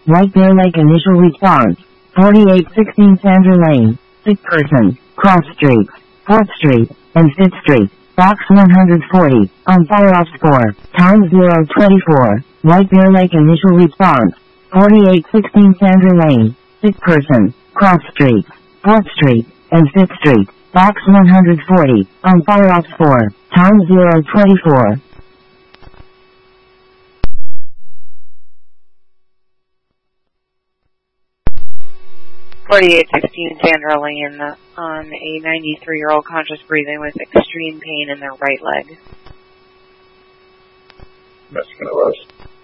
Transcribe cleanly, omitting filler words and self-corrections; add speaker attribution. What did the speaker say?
Speaker 1: White Bear Lake initial response. 4816 Sandra Lane. Sick person. Cross streets. 4th Street and 5th Street. Box 140. On fire off score. Time 024. White Bear Lake initial response. 4816 Sandra Lane. Sick person. Cross streets. 4th Street and 5th Street. Box 140. On fire off score. Time 024.
Speaker 2: 4816 Sandra Lane on a 93-year-old conscious breathing with extreme pain in their right leg.
Speaker 3: Mexican West.